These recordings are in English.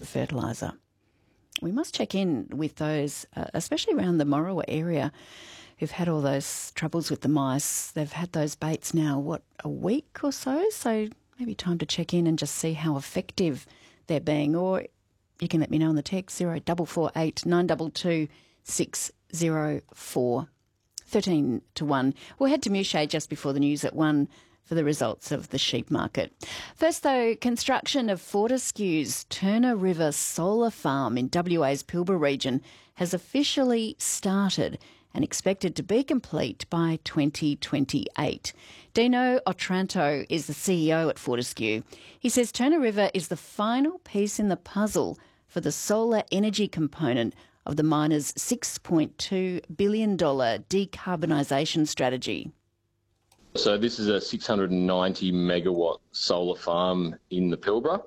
fertiliser. We must check in with those, especially around the Morawa area, who've had all those troubles with the mice. They've had those baits now, a week or so? So maybe time to check in and just see how effective they're being. Or you can let me know on the text 0448 922 604. 13 to 1. We'll head to Mushade just before the news at 1 for the results of the sheep market. First, though, construction of Fortescue's Turner River Solar Farm in WA's Pilbara region has officially started and expected to be complete by 2028. Dino Otranto is the CEO at Fortescue. He says Turner River is the final piece in the puzzle for the solar energy component of the miner's $6.2 billion decarbonisation strategy. So this is a 690 megawatt solar farm in the Pilbara,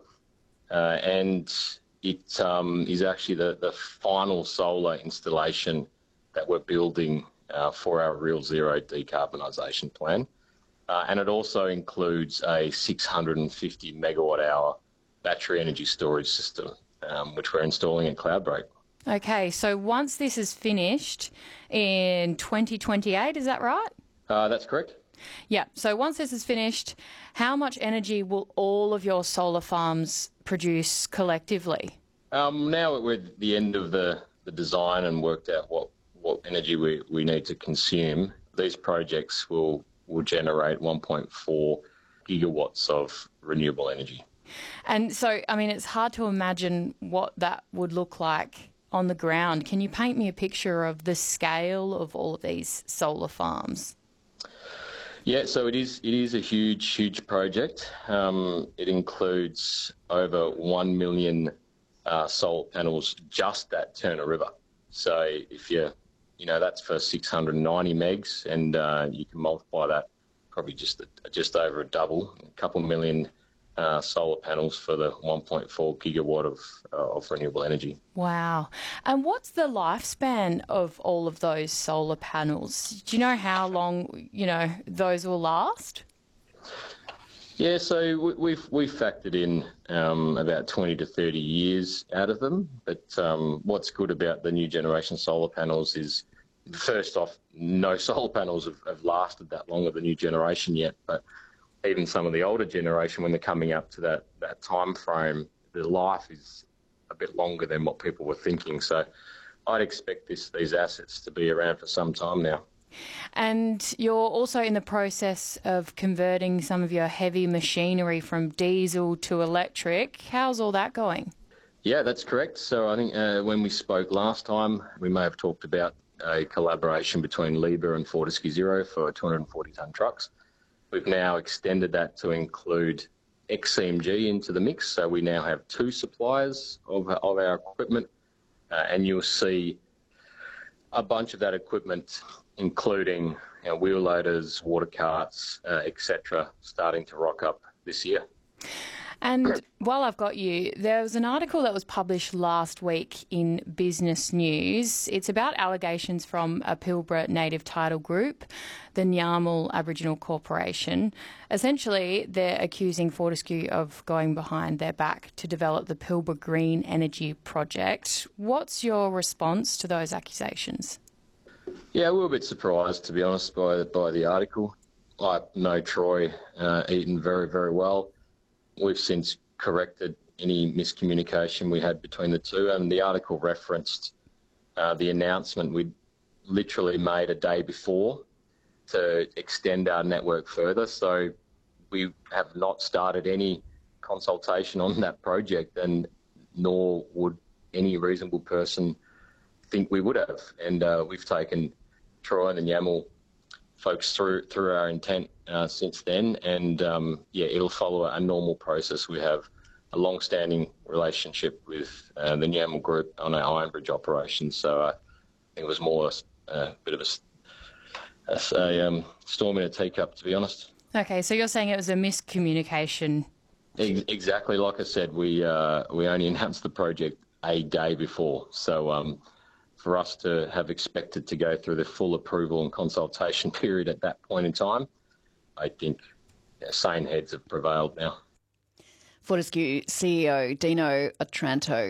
and it is actually the final solar installation that we're building for our Real Zero decarbonisation plan. And it also includes a 650 megawatt hour battery energy storage system, which we're installing in Cloudbreak. Okay, so once this is finished in 2028, is that right? That's correct. Yeah, so once this is finished, how much energy will all of your solar farms produce collectively? Now we're at the end of the design and worked out what energy we need to consume. These projects will generate 1.4 gigawatts of renewable energy. And so, I mean, it's hard to imagine what that would look like on the ground. Can you paint me a picture of the scale of all of these solar farms? Yeah, so it is a huge project. It includes over 1 million solar panels just at Turner River. So if that's for 690 megs, and you can multiply that probably just over a double, a couple million solar panels for the 1.4 gigawatt of renewable energy. Wow. And what's the lifespan of all of those solar panels? Do you know how long, those will last? Yeah, so we've factored in about 20 to 30 years out of them. But what's good about the new generation solar panels is, first off, no solar panels have lasted that long of the new generation yet. But even some of the older generation, when they're coming up to that time frame, the life is a bit longer than what people were thinking. So I'd expect these assets to be around for some time now. And you're also in the process of converting some of your heavy machinery from diesel to electric. How's all that going? Yeah, that's correct. So I think when we spoke last time, we may have talked about a collaboration between Liebherr and Fortescue Zero for 240-tonne trucks. We've now extended that to include XCMG into the mix, so we now have 2 suppliers of our equipment, and you'll see a bunch of that equipment, including wheel loaders, water carts, etc., starting to rock up this year. And while I've got you, there was an article that was published last week in Business News. It's about allegations from a Pilbara native title group, the Nyamal Aboriginal Corporation. Essentially, they're accusing Fortescue of going behind their back to develop the Pilbara Green Energy Project. What's your response to those accusations? Yeah, we were a bit surprised, to be honest, by the article. I know Troy Eaton very, very well. We've since corrected any miscommunication we had between the two, and the article referenced the announcement we'd literally made a day before to extend our network further. So we have not started any consultation on that project, and nor would any reasonable person think we would have. And we've taken Troy and the Nyamal folks through our intent since then, and it'll follow a normal process. We have a long-standing relationship with the Nyamal Group on our Ironbridge operations, so it was more a bit of a storm in a teacup, to be honest. Okay, so you're saying it was a miscommunication? Exactly. Like I said, we only announced the project a day before, so for us to have expected to go through the full approval and consultation period at that point in time, I think sane heads have prevailed now. Fortescue CEO Dino Otranto